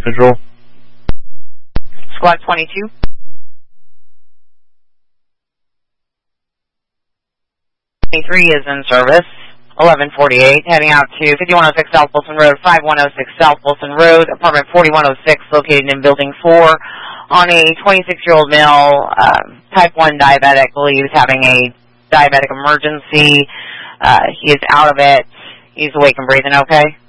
Control. Squad 22. Is in service, 1148, heading out to 5106 South Wilson Road, 5106 South Wilson Road, apartment 4106, located in building 4, on a 26-year-old male, type 1 diabetic, believes having a diabetic emergency. He is out of it. He's awake and breathing okay?